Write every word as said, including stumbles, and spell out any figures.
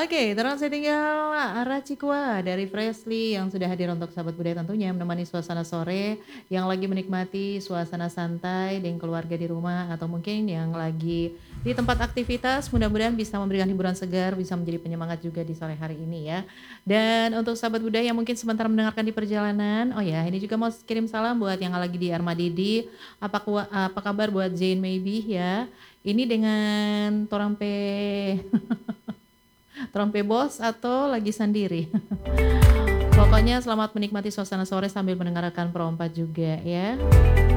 Oke, terus saya tinggal Racikwa dari Freshly yang sudah hadir untuk sahabat budaya tentunya menemani suasana sore yang lagi menikmati suasana santai dengan keluarga di rumah atau mungkin yang lagi di tempat aktivitas, mudah-mudahan bisa memberikan hiburan segar, bisa menjadi penyemangat juga di sore hari ini ya. Dan untuk sahabat budaya yang mungkin sebentar mendengarkan di perjalanan, oh ya ini juga mau kirim salam buat yang lagi di Armadidi, apa kua apa kabar buat Jane Maybe ya, ini dengan torang pe torang pe bos atau lagi sendiri? Pokoknya selamat menikmati suasana sore sambil mendengarkan Pro empat juga ya.